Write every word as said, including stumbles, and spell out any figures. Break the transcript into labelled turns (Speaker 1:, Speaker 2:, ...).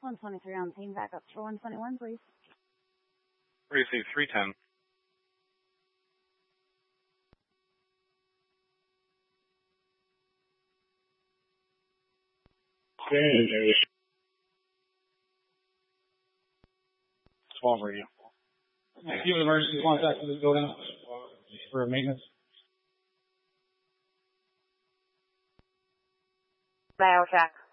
Speaker 1: one twenty-three on team, back up for one twenty-one, please.
Speaker 2: Receive three ten.
Speaker 3: twelve radio. If you have emergency contact with the building for maintenance.
Speaker 1: Dial check.